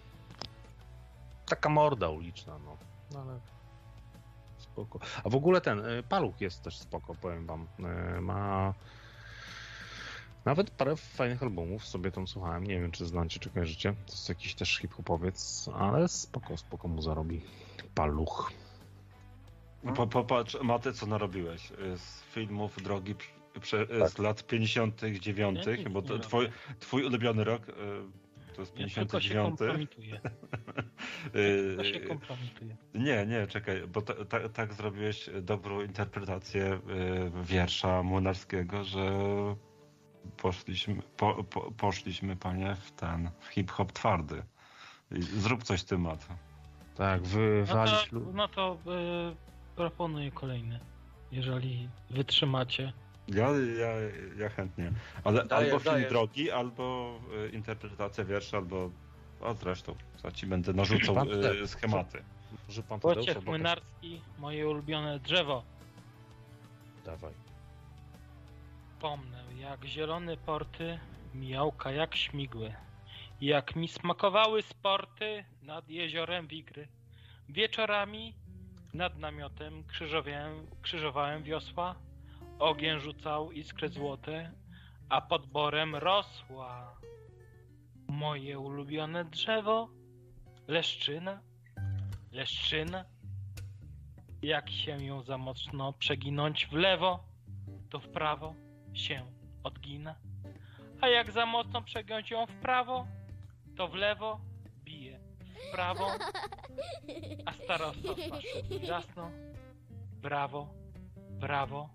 Taka morda uliczna, no. Ale spoko. A w ogóle ten Paluch jest też spoko, powiem wam. Ma nawet parę fajnych albumów, sobie tam słuchałem. Nie wiem, czy znacie, czy kojarzycie. To jest jakiś też hip-hopowiec, ale spoko mu zarobi Paluch. Popatrz, Matę, co narobiłeś z filmów drogi z lat 59, bo to twój ulubiony rok to jest 59. Tylko się kompromituje. Nie, czekaj, bo tak zrobiłeś dobrą interpretację wiersza Młynarskiego, że poszliśmy, panie, w hip-hop twardy. Zrób coś z tym, Mat. Tak, wywalić... No to proponuję kolejny, jeżeli wytrzymacie. Ja chętnie. Ale albo film drogi, albo interpretacja wiersza, albo... A zresztą, co ci będę narzucał schematy. Wojciech Młynarski, moje ulubione drzewo. Dawaj. Pomnę, jak zielone porty, mijałka jak śmigły. Jak mi smakowały sporty nad jeziorem Wigry. Wieczorami nad namiotem krzyżowałem wiosła. Ogień rzucał iskry złote, a pod borem rosła moje ulubione drzewo. Leszczyna. Jak się ją za mocno przeginąć w lewo, to w prawo się odgina. A jak za mocno przegiąć ją w prawo, to w lewo bije w prawo. A starosta szumi jasno. Brawo.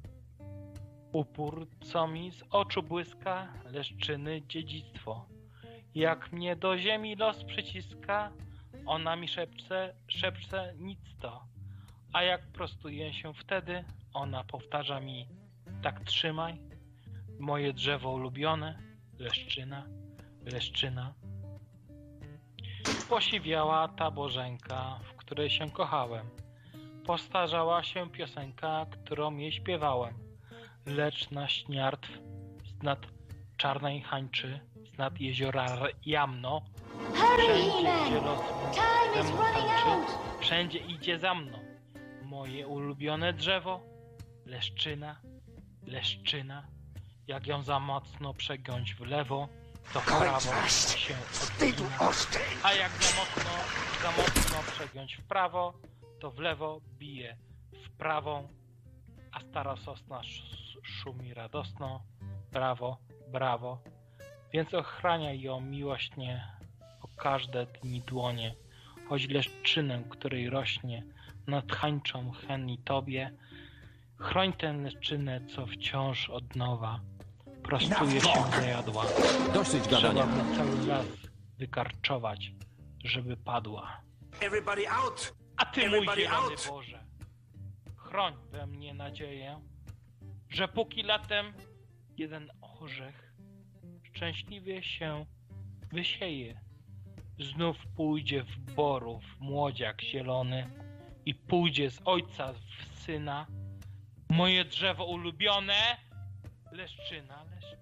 Upór, co mi z oczu błyska, Leszczyny dziedzictwo. Jak mnie do ziemi los przyciska, ona mi szepce nic to. A jak prostuję się wtedy, ona powtarza mi: tak trzymaj. Moje drzewo ulubione, leszczyna. Posiwiała ta bożenka, w której się kochałem. Postarzała się piosenka, którą jej śpiewałem. Lecz na śniartw z nad czarnej hańczy, z nad jeziora Jamno, wszędzie idzie za mną. Moje ulubione drzewo, leszczyna. Jak ją za mocno przegiąć w lewo, to w prawo się odcina. A jak za mocno przegiąć w prawo, to w lewo bije w prawą, a stara sosna szumi radosno. Brawo. Więc ochraniaj ją miłośnie o każde dni dłonie, choć leszczynę, której rośnie nad hańczą hen i tobie. Chroń tę leszczynę, co wciąż od nowa prostuje się zajadła. Dosyć gadania. Trzeba by cały las wykarczować, żeby padła. A ty, mój zielony Boże, chroń we mnie nadzieję, że póki latem jeden orzech szczęśliwie się wysieje, znów pójdzie w borów młodziak zielony i pójdzie z ojca w syna. Moje drzewo ulubione, leszczyna.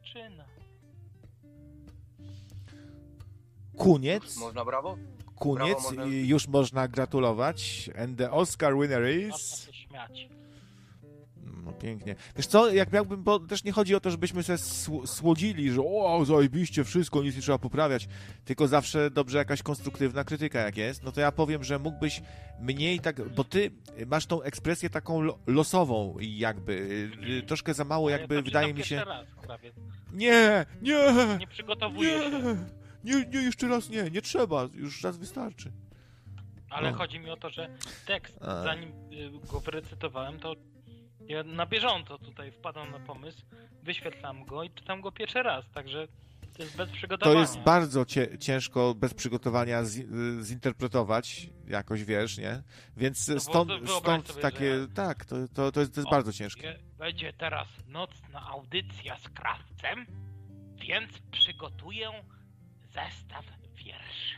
Koniec. Można brawo? Koniec. Brawo, można... Już można gratulować. And the Oscar winner is... Można się śmiać. No pięknie. Wiesz co, jak miałbym, bo też nie chodzi o to, żebyśmy się słodzili, że o, zajebiście wszystko, nic nie trzeba poprawiać, tylko zawsze dobrze jakaś konstruktywna krytyka jak jest, no to ja powiem, że mógłbyś mniej tak, bo ty masz tą ekspresję taką losową jakby, troszkę za mało jakby, wydaje mi się... Raz, prawie. Nie! Nie przygotowuję się. Nie, jeszcze raz nie trzeba, już raz wystarczy. Ale chodzi mi o to, że tekst, zanim go wyrecytowałem, to ja na bieżąco tutaj wpadam na pomysł, wyświetlam go i czytam go pierwszy raz, także to jest bez przygotowania. To jest bardzo ciężko bez przygotowania zinterpretować, jakoś wiesz, nie? Więc no stąd sobie, takie, ja... tak, to jest bardzo ciężkie. Będzie teraz nocna audycja z krawcem, więc przygotuję zestaw wierszy.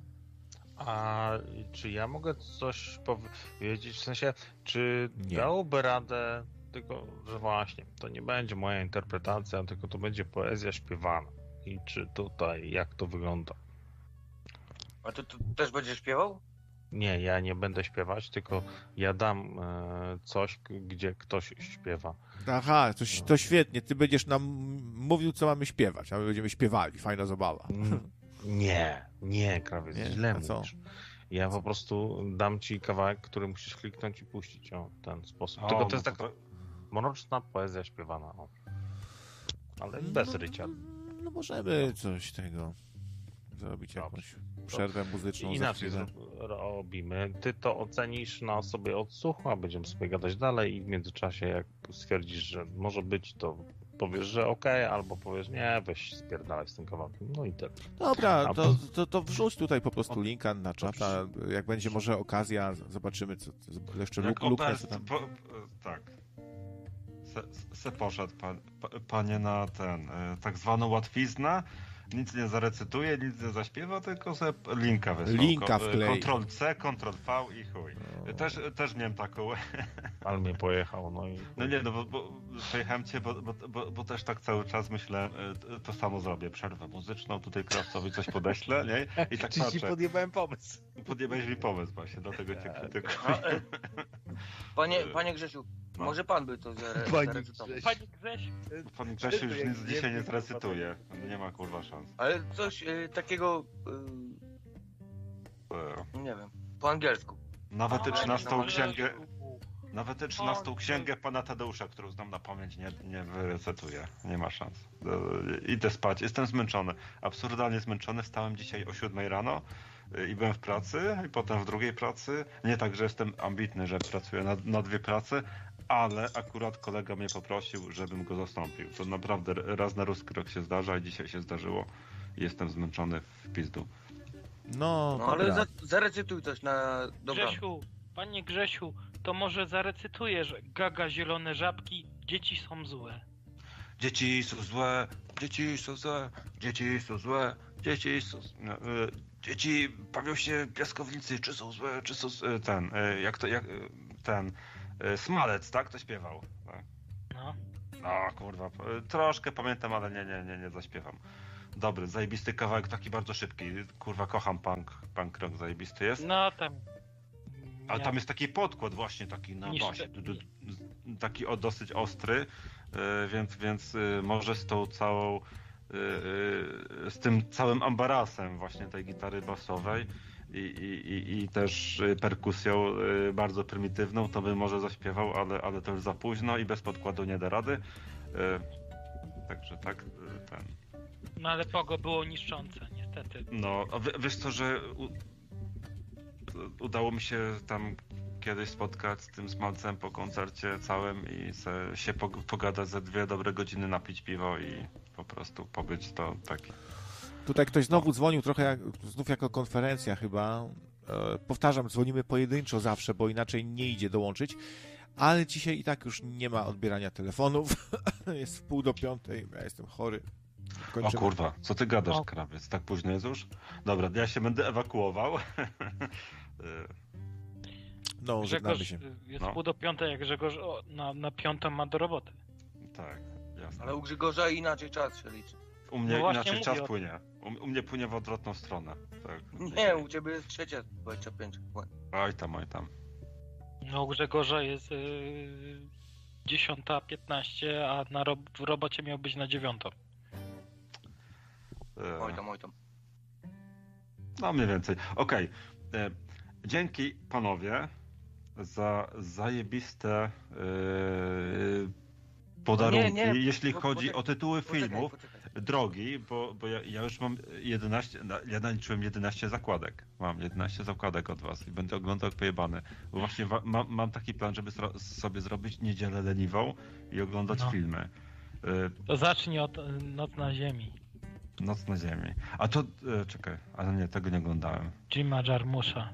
A czy ja mogę coś powiedzieć? W sensie, czy dałoby radę, tylko że właśnie, to nie będzie moja interpretacja, tylko to będzie poezja śpiewana. I czy tutaj, jak to wygląda? A ty też będziesz śpiewał? Nie, ja nie będę śpiewać, tylko ja dam coś, gdzie ktoś śpiewa. Aha, to świetnie. Ty będziesz nam mówił, co mamy śpiewać, a my będziemy śpiewali. Fajna zabawa. Nie, krawiec, źle mówisz. Ja po prostu dam ci kawałek, który musisz kliknąć i puścić w ten sposób. Tylko to jest taka mroczna poezja śpiewana. Ale bez rycia. No możemy coś tego zrobić, jakąś przerwę muzyczną. Inaczej robimy. Ty to ocenisz na sobie odsłuchu, a będziemy sobie gadać dalej i w międzyczasie jak stwierdzisz, że może być, to powiesz, że okej, albo powiesz nie, weź spierdalaj z tym kawałkiem. No i tak. Dobra, to wrzuć tutaj po prostu linka na czata. Jak będzie może okazja, zobaczymy, co jeszcze luknę. Tak. Se poszedł panie na ten tak zwaną łatwiznę. Nic nie zarecytuje, nic nie zaśpiewa, tylko sobie linka wysłał. Linka wklei. Ctrl-C, Ctrl-V i chuj. Też miałem taką... Ale mnie pojechał, no i... No nie, no bo przejechałem cię, bo też tak cały czas myślałem, to samo zrobię. Przerwę muzyczną, tutaj krawcowi coś podeślę, nie? I tak patrzę. Ci podjebałem pomysł. Podjebałeś mi pomysł właśnie, dlatego cię krytykuję. Panie Grzesiu, może pan by to zarecytował. Pan Grzesiu już nic dzisiaj nie zrecytuje. Nie ma kurwa szans. Ale coś takiego... nie wiem, po angielsku. Nawet 13 księgę... Nawet 13 księgę pana Tadeusza, którą znam na pamięć, nie wyrecytuję. Nie ma szans. Idę spać. Jestem zmęczony. Absurdalnie zmęczony. Wstałem dzisiaj o 7 rano i byłem w pracy i potem w drugiej pracy. Nie tak, że jestem ambitny, że pracuję na dwie prace, ale akurat kolega mnie poprosił, żebym go zastąpił. To naprawdę raz na ruski rok się zdarza i dzisiaj się zdarzyło. Jestem zmęczony w pizdu. No ale zarecytuj coś na... Dobra. Panie Grzesiu, to może zarecytujesz Gaga zielone żabki, dzieci są złe. dzieci są złe, dzieci są złe, dzieci są złe, dzieci są... Dzieci bawią się piaskownicy, czy są złe, czy są... Smalec, tak? To śpiewał. Tak. No. No, kurwa, troszkę pamiętam, ale nie zaśpiewam. Dobry, zajebisty kawałek, taki bardzo szybki. Kurwa, kocham punk rock, zajebisty jest. No, tam... Ale tam jest taki podkład właśnie, taki na basie, taki dosyć ostry, więc może z tą całą, z tym całym ambarasem właśnie tej gitary basowej i też perkusją bardzo prymitywną, to bym może zaśpiewał, ale to już za późno i bez podkładu nie da rady. Także tak, ten... No ale Pogo było niszczące, niestety. No, a wiesz co, że udało mi się tam kiedyś spotkać z tym Smalcem po koncercie całym i się pogadać ze 2 dobre godziny, napić piwo i po prostu pobyć to taki. Tutaj ktoś znowu dzwonił trochę znów jako konferencja chyba. Powtarzam, dzwonimy pojedynczo zawsze, bo inaczej nie idzie dołączyć. Ale dzisiaj i tak już nie ma odbierania telefonów. Jest 4:30, ja jestem chory. Kończymy. O kurwa, co ty gadasz, krawiec? Tak późno jest już? Dobra, ja się będę ewakuował. No, żegnamy się. Jest 4:30, jak Grzegorz na 5 ma do roboty. Tak, jasne. Ale u Grzegorza inaczej czas się liczy. U mnie inaczej czas płynie. U mnie płynie w odwrotną stronę. Tak. Nie, u ciebie jest 3:25. Oj tam. No u Grzegorza jest 10:15, a w robocie miał być na 9. Oj tam. No mniej więcej. Okej. Dzięki panowie za zajebiste podarunki, jeśli chodzi o tytuły filmów. Poczekaj. Drogi, bo ja już mam 11, ja naliczyłem 11 zakładek. Mam 11 zakładek od was i będę oglądał jak pojebany. Bo właśnie mam taki plan, żeby sobie zrobić niedzielę leniwą i oglądać filmy. To zacznij od Noc na Ziemi. Noc na Ziemi. A to, czekaj, ale nie, tego nie oglądałem. Jima Jarmusza.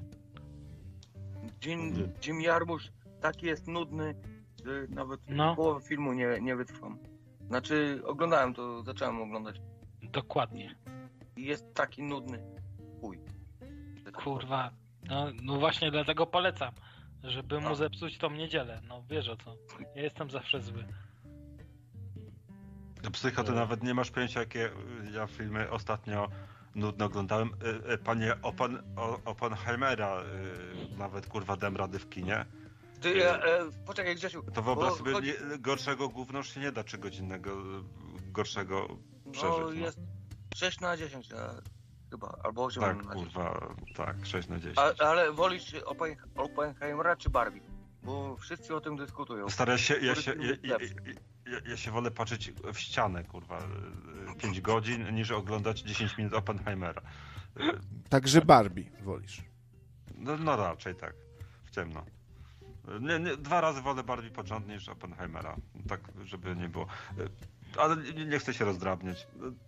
Jim Jarmusz taki jest nudny, że nawet połowy filmu nie wytrwam. Znaczy, zacząłem oglądać. Dokładnie. I jest taki nudny. Chuj. Kurwa. No właśnie dlatego polecam, żeby mu zepsuć tą niedzielę. No wiesz o co. Ja jestem zawsze zły. Psycho, ty nawet nie masz pojęcia, jakie ja filmy ostatnio nudno oglądałem. Panie Oppenheimera nawet kurwa dałem rady w kinie. Poczekaj Grzesiu. To wyobraź sobie, gorszego gówno już się nie da 3-godzinnego gorszego przeżyć. No jest 6/10 chyba, albo 8/10. Tak, kurwa, tak, 6/10. Ale wolisz Oppenheimera czy Barbie? Bo wszyscy o tym dyskutują. Stara się, ja się wolę patrzeć w ścianę, kurwa, 5 godzin, niż oglądać 10 minut Oppenheimera. Także Barbie wolisz? No raczej tak, w ciemno. Nie, 2 razy wolę Barbie pod rząd niż Oppenheimera, tak żeby nie było. Ale nie chcę się rozdrabniać.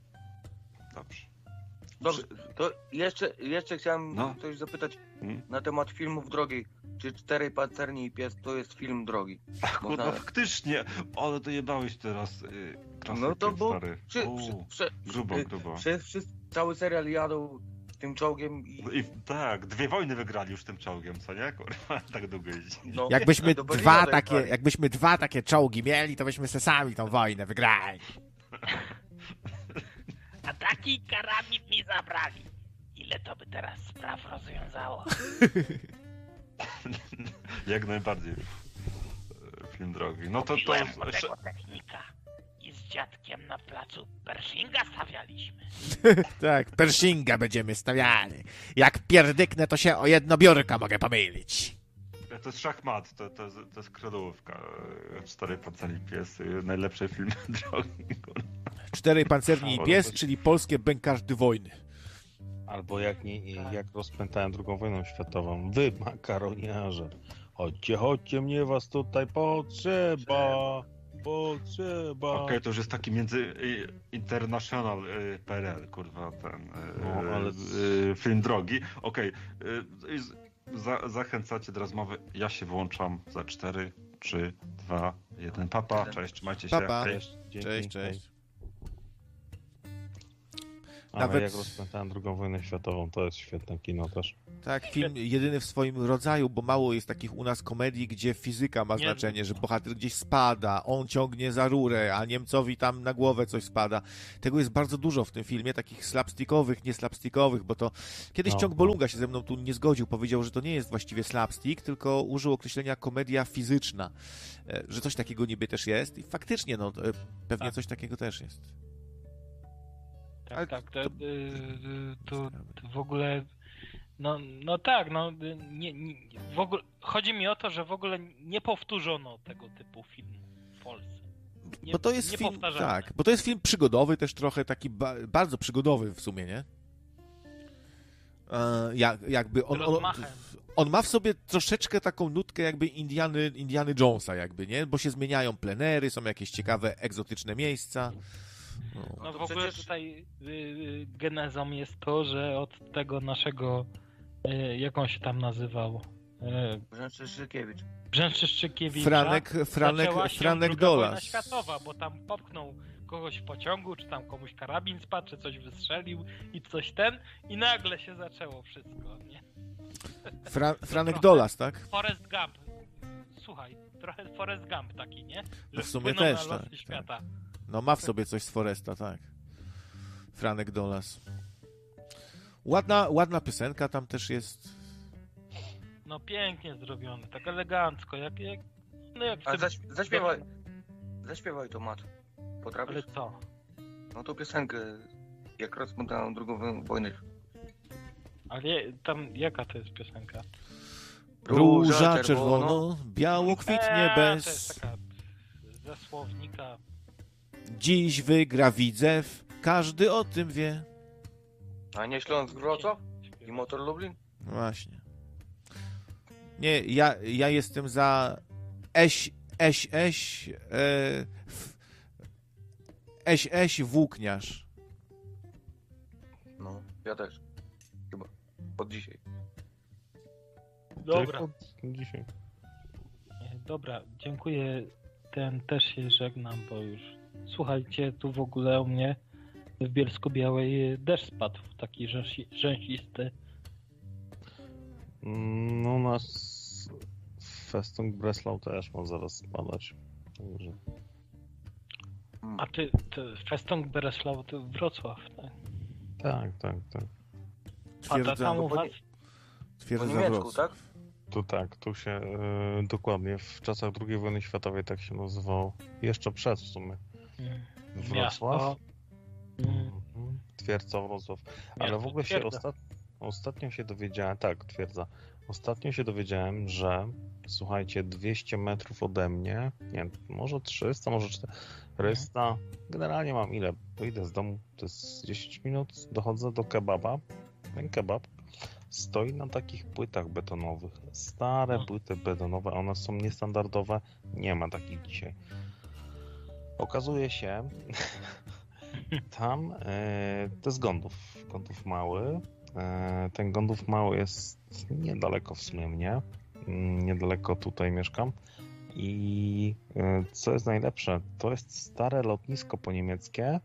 Dobrze, to jeszcze chciałem coś zapytać na temat filmów drogi. Czy 4 pancerni i pies to jest film drogi? Kurwa, faktycznie, ale to jebałeś teraz klasykiem, no to bo stary. Grubo. Cały serial jadą tym czołgiem i tak, 2 wojny wygrali już tym czołgiem, co nie? Kurwa, tak długo jeździ. No, jakbyśmy 2 takie czołgi mieli, to byśmy se sami tą wojnę wygrali. A taki karabin mi zabrali. Ile to by teraz spraw rozwiązało? Jak najbardziej. Film drogi. No to tego technika. I z dziadkiem na placu Pershinga stawialiśmy. Tak, Pershinga będziemy stawiali. Jak pierdyknę, to się o jednobiórka mogę pomylić. To jest szachmat, to jest królówka. 4 pancerni pies, najlepszy film drogi. 4 pancerni pies, czyli polskie bękardy wojny. Albo jak rozpętałem II wojnę światową. Wy, makaroniarze, chodźcie, mnie was tutaj potrzeba. Okej, to już jest taki international PRL, kurwa, ten film drogi. Okej, zachęcacie do rozmowy. Ja się włączam za 4, 3, 2, Jeden papa, cześć, trzymajcie się. Papa. Cześć. Nawet jak rozpętałem II wojnę światową, to jest świetne kino też. Tak, film jedyny w swoim rodzaju, bo mało jest takich u nas komedii, gdzie fizyka ma znaczenie, że bohater gdzieś spada, on ciągnie za rurę, a Niemcowi tam na głowę coś spada. Tego jest bardzo dużo w tym filmie, takich slapstickowych, nie slapstickowych, bo to kiedyś Ciąg Bolunga się ze mną tu nie zgodził, powiedział, że to nie jest właściwie slapstick, tylko użył określenia komedia fizyczna, że coś takiego niby też jest i faktycznie, no, pewnie coś takiego też jest. Tak, to w ogóle... No tak, nie, w ogóle, chodzi mi o to, że w ogóle nie powtórzono tego typu filmu w Polsce. Bo to jest film, tak, bo to jest film przygodowy też trochę, taki bardzo przygodowy w sumie, nie? Jakby on ma w sobie troszeczkę taką nutkę jakby Indiany Jonesa jakby, nie? Bo się zmieniają plenery, są jakieś ciekawe, egzotyczne miejsca. No w ogóle tutaj genezą jest to, że od tego naszego, jak on się tam nazywał? Brzęczyszczykiewicz. Franek Dolas. Wojna światowa, bo tam popchnął kogoś w pociągu, czy tam komuś karabin spadł, czy coś wystrzelił i coś i nagle się zaczęło wszystko, nie? Franek Dolas, tak? Forrest Gump. Słuchaj, trochę Forrest Gump taki, nie? Że w sumie też, na losy świata. Tak. No ma w sobie coś z Foresta, tak. Franek Dolas. Ładna piosenka tam też jest. No pięknie zrobione, tak elegancko, jak A zaśpiewaj to, Mat. Potrafisz? Ale co? No to piosenkę, jak rozpętałem II wojnę. Ale tam, jaka to jest piosenka? Róża czerwono, biało kwitnie bez... To jest taka ze słownika. Dziś wygra Widzew, każdy o tym wie. A nie Śląsk Wrocław? I Motor Lublin? No właśnie. Nie, ja jestem za Włókniarz. No, ja też. Chyba. Od dzisiaj. Dobra. Dzisiaj. Dobra, dziękuję. Też się żegnam, bo już... Słuchajcie, tu w ogóle u mnie w Bielsku-Białej deszcz spadł, taki rzęsisty. No u nas Festung Breslau też ma zaraz spadać. Także... A ty Festung Breslau to Wrocław, tak? Tak. A to tam u was? Po niemiecku, tak? Tu się dokładnie w czasach II wojny światowej tak się nazywało. Jeszcze przed w sumie. Wrocław. Twierdza Wrocław. Ale w ogóle się ostatnio się dowiedziałem, tak, twierdza. Ostatnio się dowiedziałem, że słuchajcie, 200 metrów ode mnie, nie, może 300, może 400, generalnie mam ile? Wyjdę z domu, to jest 10 minut, dochodzę do kebaba. Ten kebab stoi na takich płytach betonowych. Stare płyty betonowe, one są niestandardowe, nie ma takich dzisiaj. Okazuje się, tam to jest Gądów Mały. Ten Gądów Mały jest niedaleko w sumie mnie. Niedaleko tutaj mieszkam. I co jest najlepsze, to jest stare lotnisko poniemieckie.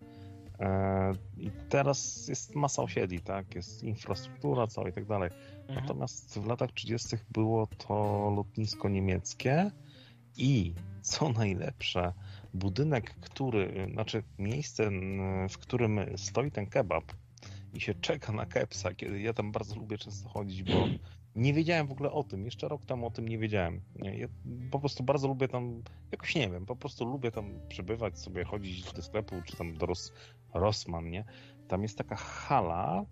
I teraz jest masa osiedli, tak? Jest infrastruktura cała i tak dalej. Natomiast w latach 30. było to lotnisko niemieckie i co najlepsze, budynek, miejsce, w którym stoi ten kebab i się czeka na kepsa, kiedy ja tam bardzo lubię często chodzić, bo nie wiedziałem w ogóle o tym. Jeszcze rok temu o tym nie wiedziałem. Ja po prostu bardzo lubię tam, jakoś nie wiem, po prostu lubię tam przebywać sobie, chodzić do sklepu, czy tam do Rossmann, nie? Tam jest taka hala,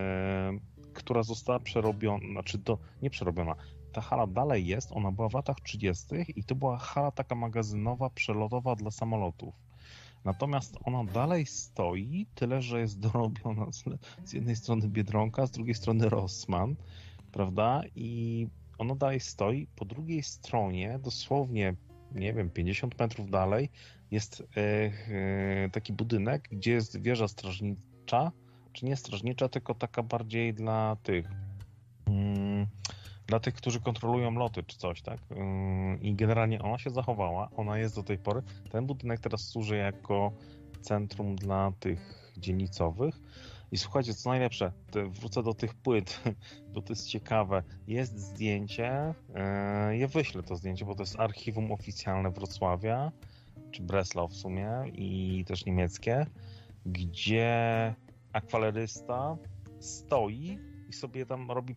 która została przerobiona, nie przerobiona. Ta hala dalej jest, ona była w latach 30. i to była hala taka magazynowa, przelotowa dla samolotów. Natomiast ona dalej stoi, tyle że jest dorobiona z jednej strony Biedronka, z drugiej strony Rossmann, prawda? I ona dalej stoi. Po drugiej stronie, dosłownie, nie wiem, 50 metrów dalej, jest taki budynek, gdzie jest wieża strażnicza, czy nie strażnicza, tylko taka bardziej dla dla tych, którzy kontrolują loty czy coś, tak? I generalnie ona się zachowała, ona jest do tej pory. Ten budynek teraz służy jako centrum dla tych dzielnicowych. I słuchajcie, co najlepsze, wrócę do tych płyt, bo to jest ciekawe. Jest zdjęcie, ja wyślę to zdjęcie, bo to jest archiwum oficjalne Wrocławia, czy Breslau w sumie, i też niemieckie, gdzie akwalerysta stoi i sobie tam robi